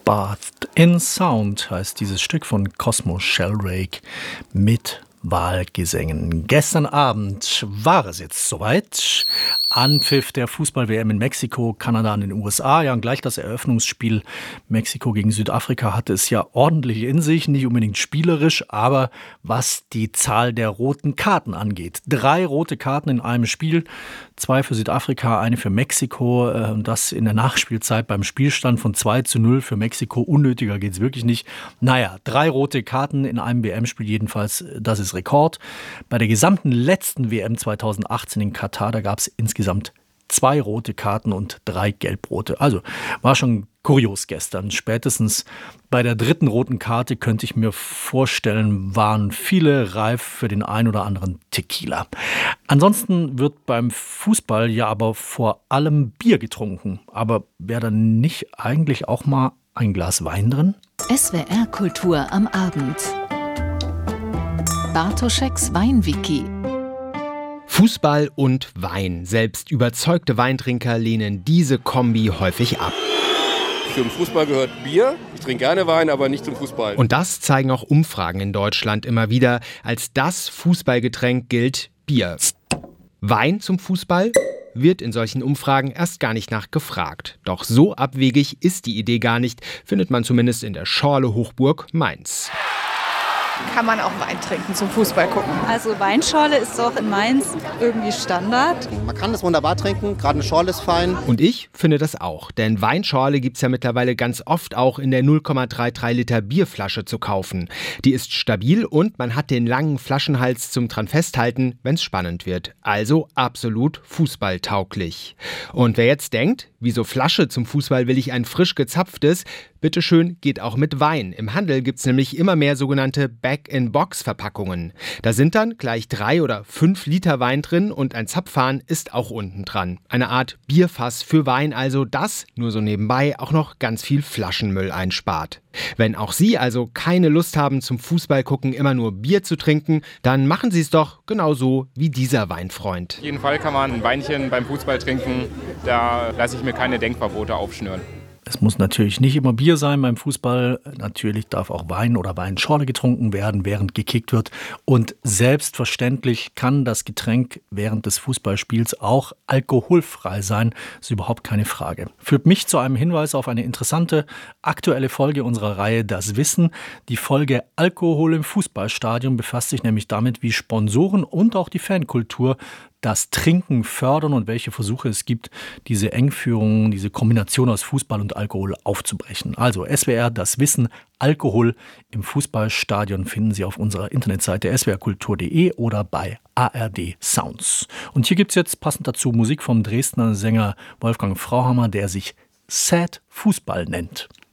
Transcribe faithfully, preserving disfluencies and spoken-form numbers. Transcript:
Bathed in Sound heißt dieses Stück von Cosmo Sheldrake mit Wahlgesängen. Gestern Abend war es jetzt soweit. Anpfiff der Fußball-W M in Mexiko, Kanada an den U S A. Ja, und gleich das Eröffnungsspiel Mexiko gegen Südafrika hatte es ja ordentlich in sich, nicht unbedingt spielerisch, aber was die Zahl der roten Karten angeht. Drei rote Karten in einem Spiel, zwei für Südafrika, eine für Mexiko. Und das in der Nachspielzeit beim Spielstand von zwei zu null für Mexiko. Unnötiger geht's wirklich nicht. Naja, drei rote Karten in einem W M-Spiel jedenfalls, das ist Rekord. Bei der gesamten letzten W M zweitausendachtzehn in Katar, da gab es insgesamt zwei rote Karten und drei gelbrote. Also war schon kurios gestern. Spätestens bei der dritten roten Karte könnte ich mir vorstellen, waren viele reif für den ein oder anderen Tequila. Ansonsten wird beim Fußball ja aber vor allem Bier getrunken. Aber wäre da nicht eigentlich auch mal ein Glas Wein drin? S W R Kultur am Abend. Bartoscheks Weinwiki. Fußball und Wein. Selbst überzeugte Weintrinker lehnen diese Kombi häufig ab. Zum Fußball gehört Bier. Ich trinke gerne Wein, aber nicht zum Fußball. Und das zeigen auch Umfragen in Deutschland immer wieder. Als das Fußballgetränk gilt Bier. Wein zum Fußball? Wird in solchen Umfragen erst gar nicht nachgefragt. Doch so abwegig ist die Idee gar nicht, findet man zumindest in der Schorle-Hochburg Mainz. Kann man auch Wein trinken zum Fußball gucken. Also Weinschorle ist doch in Mainz irgendwie Standard. Man kann das wunderbar trinken, gerade eine Schorle ist fein. Und ich finde das auch, denn Weinschorle gibt es ja mittlerweile ganz oft auch in der null Komma dreiunddreißig Liter Bierflasche zu kaufen. Die ist stabil und man hat den langen Flaschenhals zum dran festhalten, wenn es spannend wird. Also absolut fußballtauglich. Und wer jetzt denkt, wieso Flasche zum Fußball will ich ein frisch gezapftes? Bitteschön, geht auch mit Wein. Im Handel gibt es nämlich immer mehr sogenannte Bag-in-Box-Verpackungen. Da sind dann gleich drei oder fünf Liter Wein drin und ein Zapfhahn ist auch unten dran. Eine Art Bierfass für Wein, also das, nur so nebenbei, auch noch ganz viel Flaschenmüll einspart. Wenn auch Sie also keine Lust haben, zum Fußballgucken immer nur Bier zu trinken, dann machen Sie es doch genauso wie dieser Weinfreund. Auf jeden Fall kann man ein Weinchen beim Fußball trinken, da lasse ich mir keine Denkverbote aufschnüren. Es muss natürlich nicht immer Bier sein beim Fußball. Natürlich darf auch Wein oder Weinschorle getrunken werden, während gekickt wird. Und selbstverständlich kann das Getränk während des Fußballspiels auch alkoholfrei sein. Das ist überhaupt keine Frage. Führt mich zu einem Hinweis auf eine interessante aktuelle Folge unserer Reihe Das Wissen. Die Folge Alkohol im Fußballstadion befasst sich nämlich damit, wie Sponsoren und auch die Fankultur das Trinken fördern und welche Versuche es gibt, diese Engführung, diese Kombination aus Fußball und Alkohol aufzubrechen. Also S W R, das Wissen, Alkohol im Fußballstadion finden Sie auf unserer Internetseite s w r kultur punkt d e oder bei A R D Sounds. Und hier gibt es jetzt passend dazu Musik vom Dresdner Sänger Wolfgang Frauhammer, der sich Sad Fußball nennt.